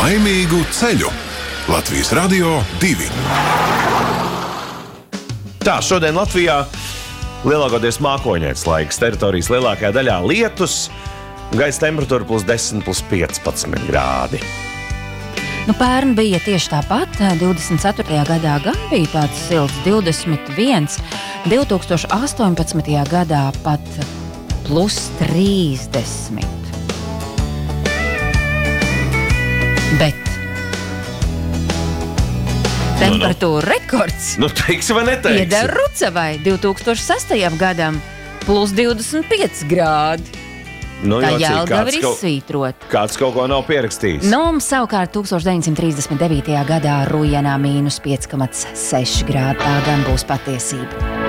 Laimīgu ceļu! Latvijas Radio 2. Tā, šodien Latvijā lielākoties mākoņains laiks. Teritorijas lielākajā daļā lietus, gaisa temperatūra +10, +15 grādi. Pērn bija tieši tāpat. 24. gadā gan bija tāds silts 21, 2018. gadā pat +30. Bet temperatūra rekords Teiksi vai neteiksi? iedeva Rucavai 2006. gadam +25 grādi. Tā Jelgava ir izsvītrota. Kāds kaut ko nav pierakstījis. Mums savukārt 1939. gadā Rujenā -5,6 grādi. Tā gan būs patiesība.